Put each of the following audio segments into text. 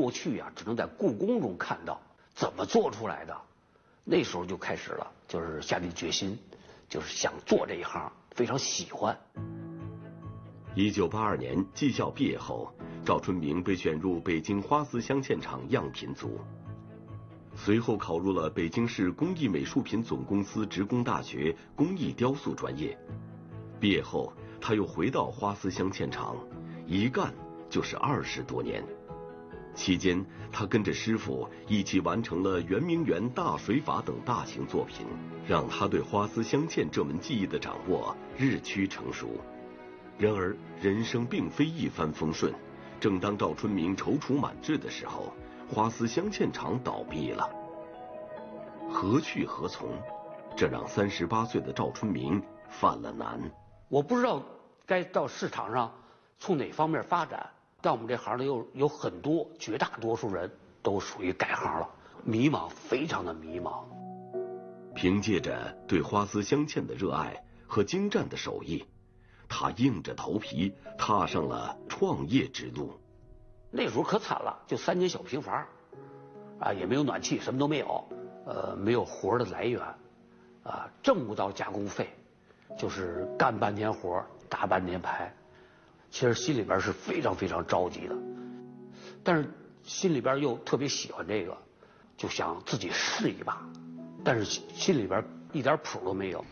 过去啊只能在故宫中看到，怎么做出来的？那时候就开始了，就是下定决心，就是想做这一行，非常喜欢。 1982年技校毕业后，赵春明被选入北京花丝镶嵌厂样品组，随后考入了北京市工艺美术品总公司职工大学工艺雕塑专业。毕业后，他又回到花丝镶嵌厂，一干就是20多年。期间，他跟着师傅一起完成了圆明园大水法等大型作品，让他对花丝镶嵌这门技艺的掌握日趋成熟。然而，人生并非一帆风顺。正当赵春明踌躇满志的时候，花丝镶嵌厂倒闭了。何去何从？这让38岁的赵春明犯了难。 我不知道该到市场上从哪方面发展。但我们这行里有很多，绝大多数人都属于改行了，迷茫，非常的迷茫。 凭借着对花丝镶嵌的热爱和精湛的手艺，他硬着头皮踏上了创业之路。 那时候可惨了，就3间小平房，啊，也没有暖气，什么都没有，没有活的来源，啊，挣不到加工费，就是干半天活，打半天牌。其实心里边是非常非常着急的，但是心里边又特别喜欢这个，就想自己试一把，但是心里边一点谱都没有。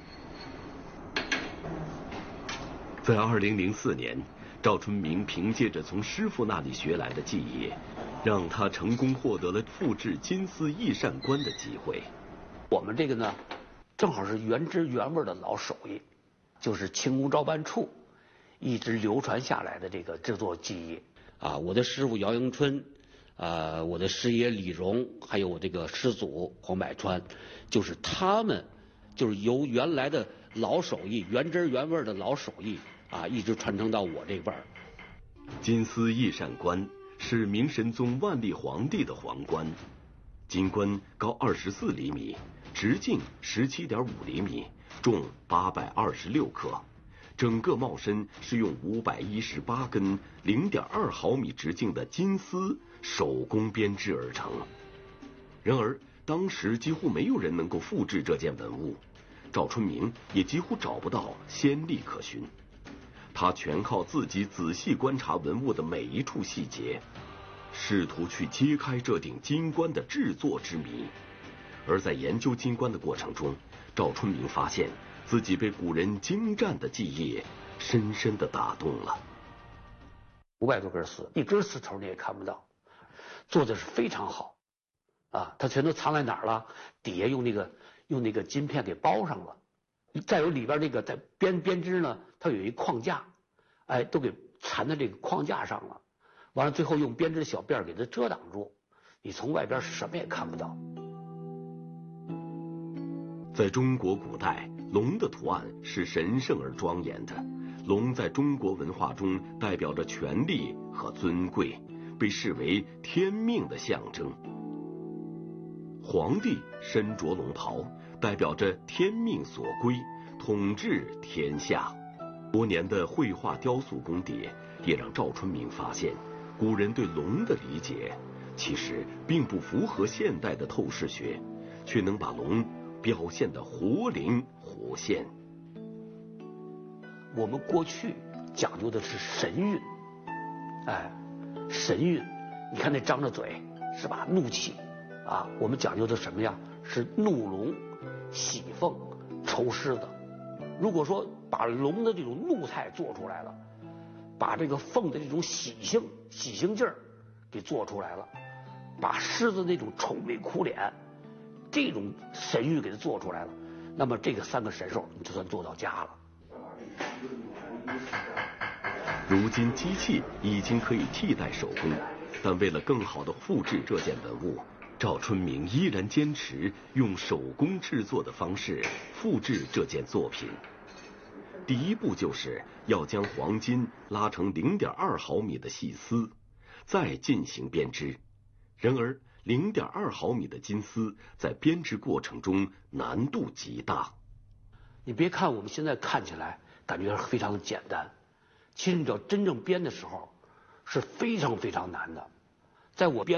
在2004年，赵春明凭借着从师傅那里学来的技艺，让他成功获得了复制金丝翼扇冠的机会。 我们这个呢，正好是原汁原味的老手艺，就是清宫照办处一直流传下来的这个制作技艺啊，我的师傅姚迎春，我的师爷李荣，还有我这个师祖黄百川，就是他们，就是由原来的老手艺、原汁原味的老手艺啊，一直传承到我这辈儿。 金丝翼扇冠是明神宗万历皇帝的皇冠，金冠高24厘米，直径17.5厘米，重826克。整个帽身是用518根0.2毫米直径的金丝手工编织而成。然而，当时几乎没有人能够复制这件文物，赵春明也几乎找不到先例可循。他全靠自己仔细观察文物的每一处细节，试图去揭开这顶金冠的制作之谜。而在研究金冠的过程中，赵春明发现自己被古人精湛的技艺深深地打动了。 500多根丝，一根丝头你也看不到，做的是非常好，啊，它全都藏在哪儿了？底下用那个金片给包上了，再有里边那个在编织呢，它有一框架，哎，都给缠在这个框架上了。完了，最后用编织小辫给它遮挡住，你从外边什么也看不到。 在中国古代，龙的图案是神圣而庄严的。龙在中国文化中代表着权力和尊贵，被视为天命的象征。皇帝身着龙袍，代表着天命所归，统治天下。多年的绘画雕塑功底，也让赵春明发现，古人对龙的理解其实并不符合现代的透视学，却能把龙表现得活灵活现。 我们过去讲究的是神韵，哎，神韵，你看那张着嘴是吧？怒气啊，我们讲究的什么呀？是怒龙、喜凤、抽狮子。如果说把龙的这种怒态做出来了，把这个凤的这种喜庆劲儿给做出来了，把狮子那种愁眉苦脸这种神韵给它做出来了，那么这个3个神兽你就算做到家了。 如今机器已经可以替代手工，但为了更好地复制这件文物，赵春明依然坚持用手工制作的方式复制这件作品。第一步就是要将黄金拉成0.2毫米的细丝，再进行编织。然而0.2毫米的金丝在编织过程中难度极大。 你别看我们现在看起来感觉非常的简单，其实你要真正编的时候是非常非常难的。在我编